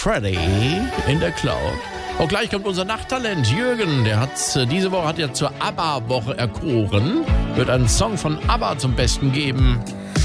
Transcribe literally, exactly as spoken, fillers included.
Freddy in der Cloud. Und gleich kommt unser Nachttalent Jürgen. Der hat diese Woche hat er zur ABBA-Woche erkoren. Wird einen Song von ABBA zum Besten geben.